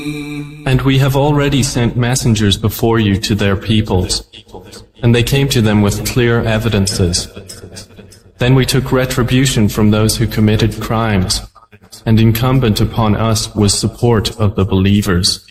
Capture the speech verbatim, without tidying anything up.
And we have already sent messengers before you to their peoples, and they came to them with clear evidences. Then we took retribution from those who committed crimes, and incumbent upon us was support of the believers.